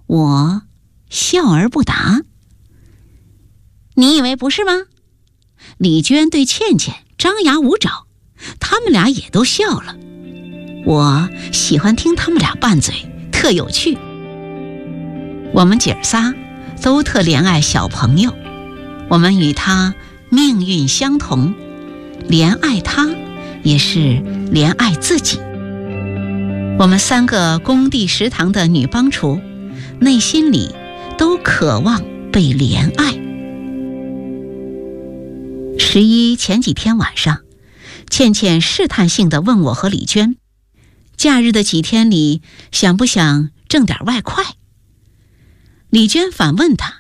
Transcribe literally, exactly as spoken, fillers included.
我笑而不答。你以为不是吗？李娟对倩倩张牙舞爪，他们俩也都笑了。我喜欢听他们俩拌嘴，特有趣。我们姐儿仨都特怜爱小朋友，我们与他命运相同，怜爱他也是怜爱自己。我们三个工地食堂的女帮厨，内心里都渴望被怜爱。十一前几天晚上，倩倩试探性地问我和李娟，假日的几天里想不想挣点外快。李娟反问她，